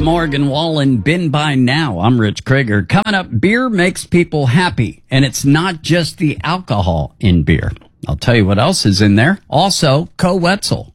Morgan Wallen, Been By Now. I'm Rich Krager. Coming up, beer makes people happy, and it's not just the alcohol in beer. I'll tell you what else is in there. Also, Co Wetzel.